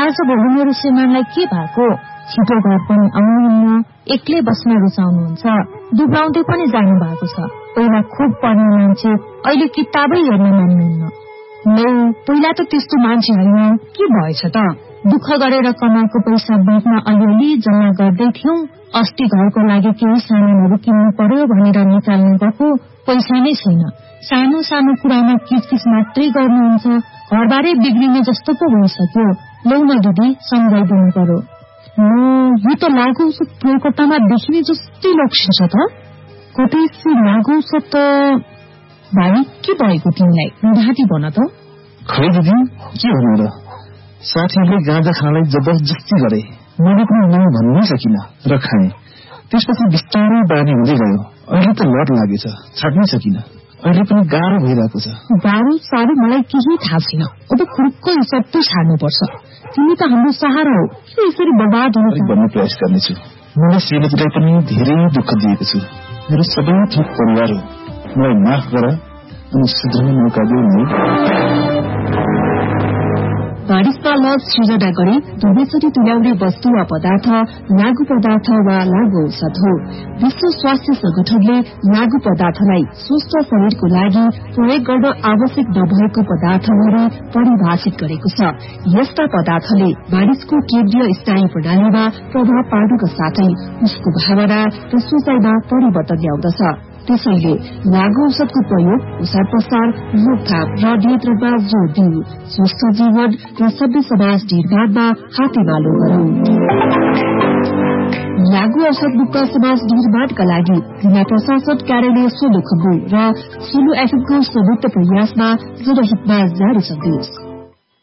आज भोलि मेरो श्रीमानलाई के भएको? छिटो घर पनि आउनुहुन्न, एक्लै बस्न रुचाउनुहुन्छ, दुब्राउँदै पनि जानु भएको छ। पहिला खुब पढ्ने मान्छे, अहिले किताबै हेर्न मान्नुहुन्न। पहिला त त्यस्तो मान्छे होइन, के भएछ त? दुःख गरेर कमाएको पैसा ब्याङ्कमा अलिअलि जम्मा गर्दै थियौं। अस्ति घरको लागि केही सामानहरू किन्नु पर्यो भनेर निकाल्नु गएको, पैसा नै छैन। सानो सानो कुरामा किचकिच मात्रै गर्नुहुन्छ, घरबारे बिग्रिने जस्तो पो भइसक्यो। लौ न दिदी, सम्झाइदिनु पर्यो। यो त लागु औषध प्रयोगकर्तामा देखिने जस्तै लक्षण छ त। कतै लागु औषध त भाइ के भएको तिमीलाई? ढाँटी भन त। खै दिदी, के भन्नु र? साथीहरूले गाँजा खानलाई जबरजस्ती गरे, मैले पनि नै भन्नै सकिन र खाएँ। त्यसपछि बिस्तारै बानी हुँदै गयो। अहिले त लट लागेछ, छाड्नै सकिन। अहिले पनि गाह्रो भइरहेको छ। गाह्रो साह्रो मलाई केही थाहा छैन। अब खुर्क सबै छाड्नुपर्छ। तिमी त हाम्रो सहारा हो, के यसरी बर्बाद हुन भन्ने प्रयास गर्नेछु। मलाई श्रीमतीलाई पनि धेरै दुःख दिएको छु। मेरो सबै थोक परिवार हो, मलाई माफ गर अनि सुध्रने मौका दिऊ नि। बारिशमा लस सृजना गरी दुवैचोटि तुल्याउने वस्तु वा पदार्थ लागू पदार्थ वा लागू औषध हो। विश्व स्वास्थ्य संगठनले लागू पदार्थलाई स्वस्थ शरीरको लागि प्रयोग गर्न आवश्यक नभएको पदार्थहरू परिभाषित गरेको छ। यस्ता पदार्थले मानिसको केन्द्रीय स्नायु प्रणालीमा प्रभाव पार्नुका साथै उसको भावना र सोचाइमा परिवर्तन ल्याउँदछ। त्यसैले लागू औषधको प्रयोग, ओसार पसार, रोकथाम र नियन्त्रणमा जोड़ दिऊ। स्वस्थ जीवन र सभ्य समाज निर्माणमा हातेमालो गरौं। लागू औषध मुक्त समाज निर्माणका लागि जिल्ला प्रशासन कार्यालय सोलुखुम्बु र सोलु एफएमको संयुक्त प्रयासमा जनहितमा जारी सन्देश।